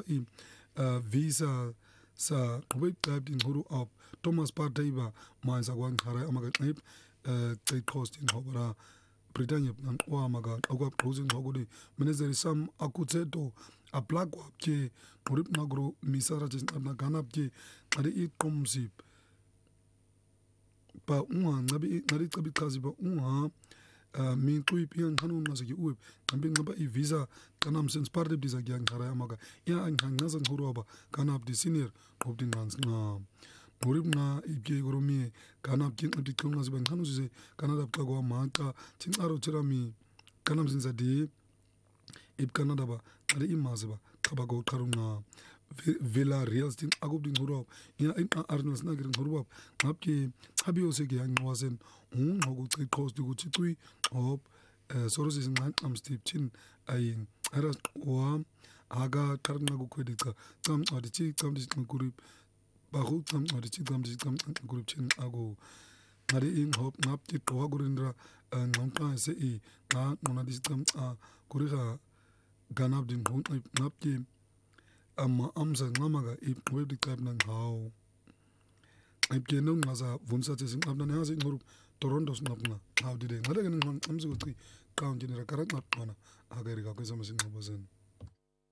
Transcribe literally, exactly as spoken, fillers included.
i visa sa qhubek qab din huru up Thomas Partey ba man sa kwang khara amaga qib qi cost in hobra Britannia nan kwa maga qwa closing ngokudi minister sam akutseto a black wap ke qurip nagro misara jin na ganap ke qari i qomsip ba unha ngabi ngari qabi qazi ba unha mi qui pian khanu nasaki uweb ngambi ngaba i visa kanam sense parte disa gyang khara amaga ya an khangazan huroba kanap di senior qobdi nans na Urib na ibye goromi kanap kin ati kungas ban khanu se Canada ka go mata chin aro chirami kanam sinza de ib Canada ba ari imaze ba khaba go karuna Villa Real tin agob din hurab ya in Arnold na girin hurab ngapki habi ose ge yang wasen un hogo tri cost du chitui ob soros is ngan am step chin ai ara wa aga karna go kwedika tam odi chi tam dis kurib bahu tam odi chi tam dis tam kurib chin ago ngari in hop ngap ti to agurindra ngam se i na mona dis tam a kuriga ganap din hun ngap ki amma amsa ngamaga i web di club nang how I kenong nasa vunsa chesing abna ne hasi nguru Toronto snapna how did ngada gan amsa ko tri count ni rakarat mat mana agari ka ko samasin ngabasen